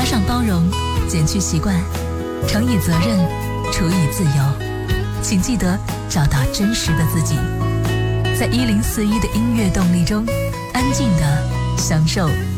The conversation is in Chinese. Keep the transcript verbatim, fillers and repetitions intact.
加上包容，减去习惯，乘以责任，除以自由。请记得找到真实的自己，在一零四一的音乐动力中，安静地享受